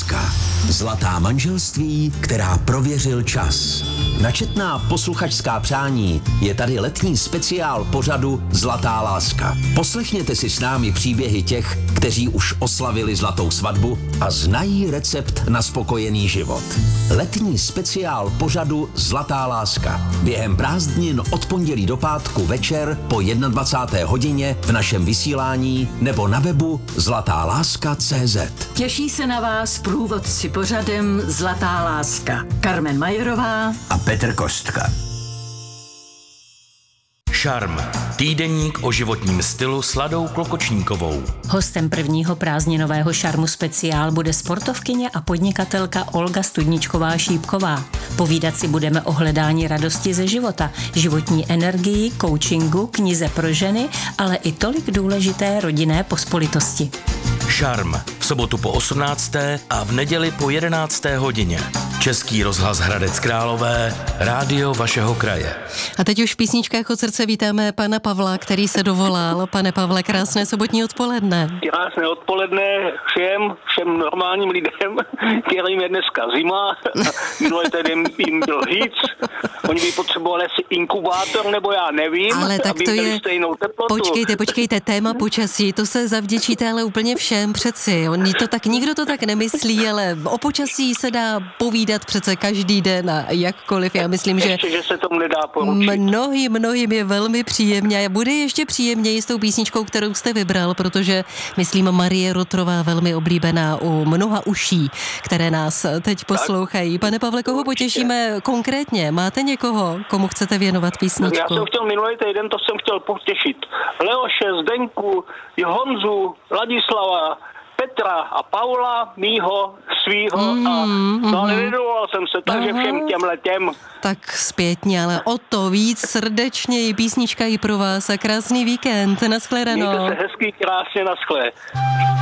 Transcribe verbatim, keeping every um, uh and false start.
láska. Zlatá manželství, která prověřil čas. Na četná posluchačská přání je tady letní speciál pořadu Zlatá láska. Poslechněte si s námi příběhy těch, kteří už oslavili zlatou svatbu a znají recept na spokojený život. Letní speciál pořadu Zlatá láska. Během prázdnin od pondělí do pátku večer po dvacáté jedné hodině v našem vysílání nebo na webu zlatá láska tečka cé zet. Těší se na vás průvodci pořadem Zlatá láska. Carmen Majerová a Petr Kostka. Šarm. Týdeník o životním stylu s Ladou Klokočníkovou. Hostem prvního prázdninového Šarmu speciál bude sportovkyně a podnikatelka Olga Studničková-Šípková. Povídat si budeme o hledání radosti ze života, životní energii, coachingu, knize pro ženy, ale i tolik důležité rodinné pospolitosti. Šarm. V sobotu po osmnácté a v neděli po jedenácté hodině. Český rozhlas Hradec Králové, rádio vašeho kraje. A teď už v písničkách od srdce vítáme pana Pavla, který se dovolal. Pane Pavle, krásné sobotní odpoledne. Krásné odpoledne všem, všem normálním lidem, kterým je dneska zima. Minulý týden jim byl říct, oni by potřebovali asi inkubátor, nebo já nevím, ale tak aby to měli je... stejnou teplotu. Počkejte, počkejte, téma počasí, to se zavděčíte ale úplně všem přeci. Oni to tak, nikdo to tak nemyslí, ale o počasí se dá povídat přece každý den a jakkoliv. Já myslím, že, ještě, že se tomu nedá poručit. Mnohým, mnohým je velmi příjemně a bude ještě příjemněji s tou písničkou, kterou jste vybral, protože myslím Marie Rotrová velmi oblíbená u mnoha uší, které nás teď poslouchají. Pane Pavle, koho potěšíme konkrétně? Máte někoho, komu chcete věnovat písničku? Já jsem chtěl minulý týden, to jsem chtěl potěšit Leoše, Zdenku, Honzu, Ladislava, Petra a Paula, mýho, svýho mm, a no, mm, nevědoval jsem se, takže aha, všem těm letem. Tak zpětně, ale o to víc srdečněji písnička i pro vás a krásný víkend, nashledanou. Mějte se hezky, krásně, naschle.